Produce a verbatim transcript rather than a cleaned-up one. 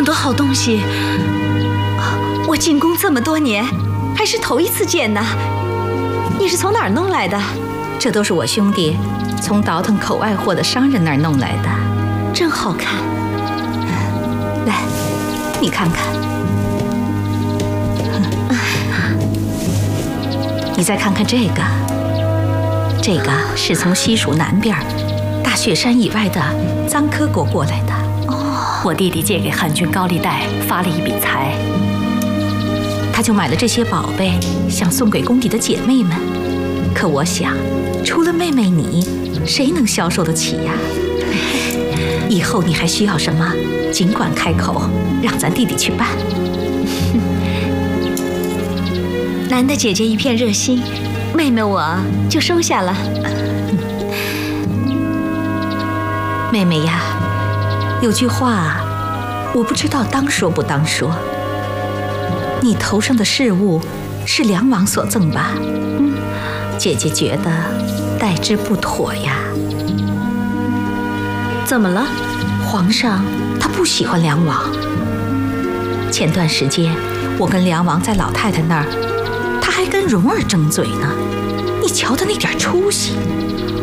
多好东西，我进宫这么多年，还是头一次见呢。你是从哪儿弄来的？ 这都是我兄弟从倒腾口外货的商人那儿弄来的， 真好看。 来，你看看。你再看看这个，这个是从西蜀南边大雪山以外的臧科国过来的。 哦， 我弟弟借给汉军高利贷发了一笔财， 他就买了这些宝贝，想送给宫里的姐妹们。可我想，除了妹妹你，谁能销售得起呀？以后你还需要什么，尽管开口，让咱弟弟去办。 难得姐姐一片热心，妹妹我就收下了。 妹妹呀，有句话，我不知道当说不当说。你头上的饰物是梁王所赠吧？嗯，姐姐觉得待之不妥呀。 怎么了？ 皇上他不喜欢梁王。前段时间我跟梁王在老太太那儿，他还跟蓉儿争嘴呢。你瞧他那点出息。